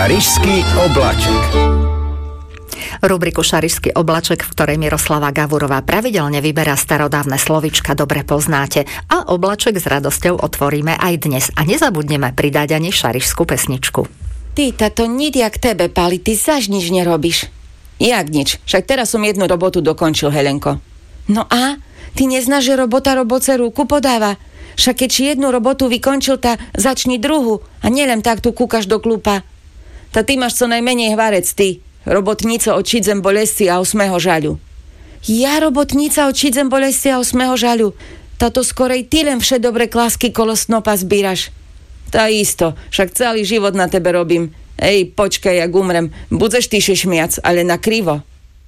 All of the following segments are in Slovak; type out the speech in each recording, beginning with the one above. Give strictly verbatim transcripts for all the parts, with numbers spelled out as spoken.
Šarišský obláček. Rubriku Šarišský oblaček, v ktorej Miroslava Gavurová pravidelne vyberá starodávne slovíčka, dobre poznáte. A oblaček s radosťou otvoríme aj dnes. A nezabudneme pridať ani šarišskú pesničku. Ty, táto nit jak tebe, Pali, ty zaž nič nerobíš. Jak nič? Však teraz som jednu robotu dokončil, Helenko. No a? Ty neznáš, že robota roboce ruku podáva? Však keď si jednu robotu vykončil, tá začni druhu. A nielen tak tu kúkaš do klupa. Tá ty máš co najmenej hvarec, ty. Robotnica od čidzem bolesti a osmého žaľu. Ja robotnica od čidzem bolesti a osmého žaľu. Táto skorej ty len vše dobre klásky kolo snopa zbíraš. Tá isto, však celý život na tebe robím. Ej, počkaj, jak umrem. Budeš ty šmiac, ale na krivo.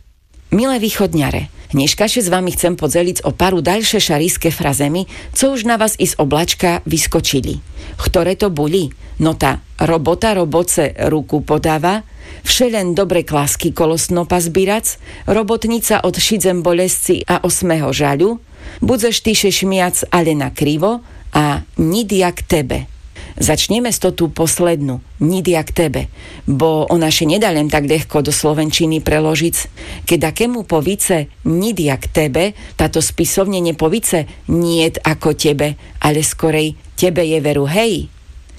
Milé východňare, dneška s vami chcem podeliť o paru ďalšie šarišské frazemy, co už na vás i z oblačka vyskočili. Ktoré to boli? No tá robota roboce ruku podáva, vše len dobre klásky kolo snopa zbírac, robotnica od šidzem bolesti a osmého žaľu, budeš ty šmiac, ale na krivo a nit jak tebe. Začneme s to tú poslednú, nit jak tebe, bo ona še nedá len tak ľahko do slovenčiny preložiť. Keď akému povice nit jak tebe, táto spisovne nepovice niet ako tebe, ale skorej tebe je veru hej.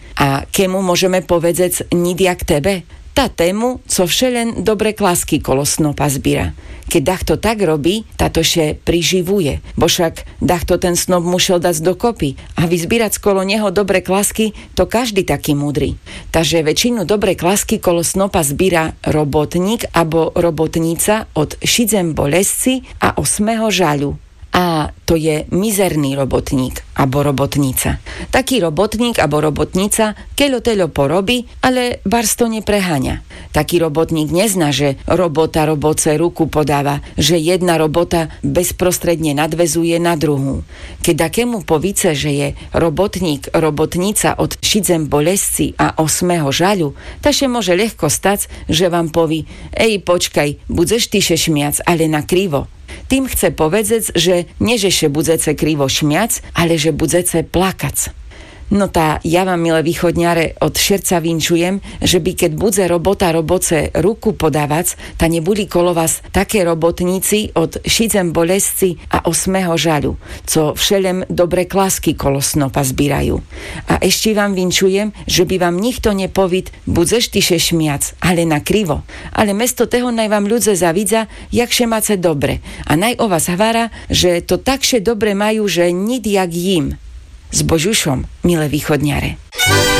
A kemu môžeme povedať nit jak tebe? Tá tému, co vše len dobre klásky kolo snopa zbíra. Keď dachto tak robí, táto še priživuje, bo však dachto ten snop musel dať dokopy a vyzbírať kolo neho dobre klásky, to každý taký múdry. Takže väčšinu dobre klásky kolo snopa zbíra robotník abo robotnica od šidzem bolesti a osmého žaľu. A to je mizerný robotník abo robotnica. Taký robotník abo robotnica keľo teľo porobí, ale bars to nepreháňa. Taký robotník nezná, že robota roboce ruku podáva, že jedna robota bezprostredne nadvezuje na druhú. Keď akému povice, že je robotník robotnica od šidzem bolesti a osmého žaľu, taše môže ľahko stať, že vám poví: ej, počkaj, budeš ty šmiac, ale na krivo. Tým chce povedať, že nie že še budete krivo šmiac, ale že budete plakac. No tá, ja vám, milé východňare, od šerca vinčujem, že by keď budze robota roboce ruku podávať, ta nebudí kolo vás také robotníci od šidzem bolesti a osmého žaľu, co všelem dobre klásky kolo snopa zbírajú. A ešte vám vinčujem, že by vám nikto nepovid, budeš ty še šmiac, ale na krivo. Ale mesto toho naj vám ľudze zavidza, jak še máte dobre. A naj o vás hvára, že to takše dobre majú, že nit jak jim. S Božušom, milé východňare.